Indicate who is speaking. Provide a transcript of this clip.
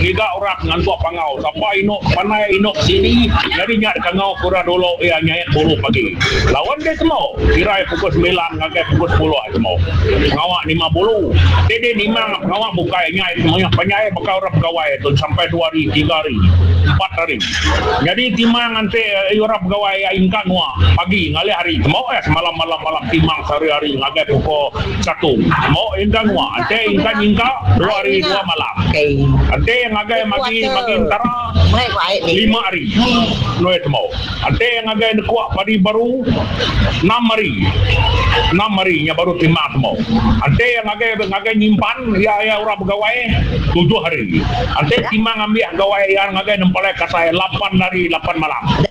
Speaker 1: tiga orang ngan tua pangau sampai inok panai inok sini jadi nyak kangau kura dulu ya nyai 10 pagi lawan dia semua kira pukul 9 ngagai pukul 10 semua ngawak 50 jadi nimang ngawak buka nyai semuanya penyai bakal orang pegawai tu sampai 2 hari 3 hari 4 hari jadi timang ante orang pegawai ingkan wa pagi ngalih hari semua semalam-malam timang sehari-hari ngagai pukul 1 mau ingkan wa ante ingkan 2 hari 2 malam ante ngagai magi antara 5 hari noe mau ante ngagai kuat padi baru 6 hari nya baru timang mau ante ngagai nyimpan ya orang pegawai 7 hari ante timang ambil pegawai yang ngagai nempelai kata 8 hari 8 malam